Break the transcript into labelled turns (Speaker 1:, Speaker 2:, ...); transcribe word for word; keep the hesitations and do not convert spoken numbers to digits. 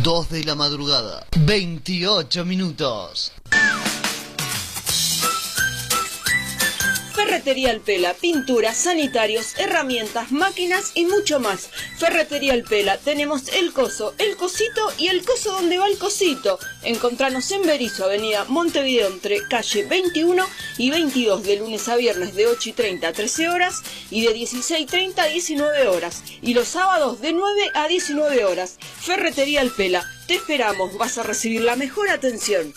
Speaker 1: dos de la madrugada, veintiocho minutos.
Speaker 2: Ferretería Alpela, pinturas, sanitarios, herramientas, máquinas y mucho más. Ferretería Alpela, tenemos el coso, el cosito y el coso donde va el cosito. Encontranos en Berisso, avenida Montevideo, entre calle veintiuno y veintidós, de lunes a viernes de ocho y treinta a trece horas y de dieciséis y treinta a diecinueve horas. Y los sábados de nueve a diecinueve horas. Ferretería Alpela, te esperamos, vas a recibir la mejor atención.